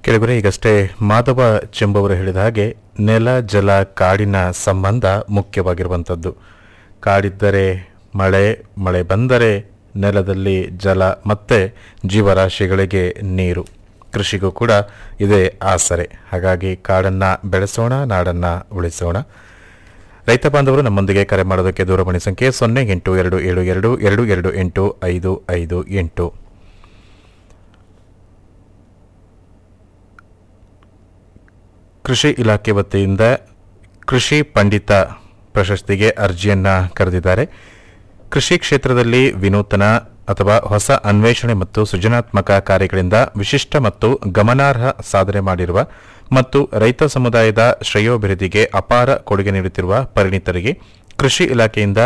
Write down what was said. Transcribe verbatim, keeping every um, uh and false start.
ಕೆಳಗಡೆ ಈಗಷ್ಟೇ ಮಾಧವ ಚೆಂಬವರು ಹೇಳಿದ ಹಾಗೆ ನೆಲ ಜಲ ಕಾಡಿನ ಸಂಬಂಧ ಮುಖ್ಯವಾಗಿರುವಂಥದ್ದು. ಕಾಡಿದ್ದರೆ ಮಳೆ, ಮಳೆ ಬಂದರೆ ನೆಲದಲ್ಲಿ ಜಲ ಮತ್ತೆ ಜೀವರಾಶಿಗಳಿಗೆ ನೀರು. ಕೃಷಿಗೂ ಕೂಡ ಇದೇ ಆಸರೆ. ಹಾಗಾಗಿ ಕಾಡನ್ನು ಬೆಳೆಸೋಣ, ನಾಡನ್ನು ಉಳಿಸೋಣ. ರೈತ ಬಾಂಧವರು ನಮ್ಮೊಂದಿಗೆ ಕರೆ ಮಾಡೋದಕ್ಕೆ ದೂರವಾಣಿ ಸಂಖ್ಯೆ ಸೊನ್ನೆ ಎಂಟು ಎರಡು ಏಳು ಎರಡು ಎರಡು ಎರಡು ಎಂಟು ಐದು ಐದು ಎಂಟು. ಕೃಷಿ ಇಲಾಖೆ ವತಿಯಿಂದ ಕೃಷಿ ಪಂಡಿತ ಪ್ರಶಸ್ತಿಗೆ ಅರ್ಜಿಯನ್ನು ಕರೆದಿದ್ದಾರೆ. ಕೃಷಿ ಕ್ಷೇತ್ರದಲ್ಲಿ ವಿನೂತನ ಅಥವಾ ಹೊಸ ಅನ್ವೇಷಣೆ ಮತ್ತು ಸೃಜನಾತ್ಮಕ ಕಾರ್ಯಗಳಿಂದ ವಿಶಿಷ್ಟ ಮತ್ತು ಗಮನಾರ್ಹ ಸಾಧನೆ ಮಾಡಿರುವ ಮತ್ತು ರೈತ ಸಮುದಾಯದ ಶ್ರೇಯೋಭಿವೃದ್ಧಿಗೆ ಅಪಾರ ಕೊಡುಗೆ ನೀಡುತ್ತಿರುವ ಪರಿಣಿತರಿಗೆ ಕೃಷಿ ಇಲಾಖೆಯಿಂದ